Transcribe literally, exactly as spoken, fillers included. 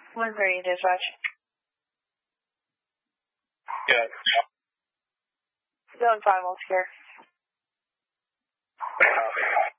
one thirty, dispatch. Yeah. Zone five, all secure. Copy.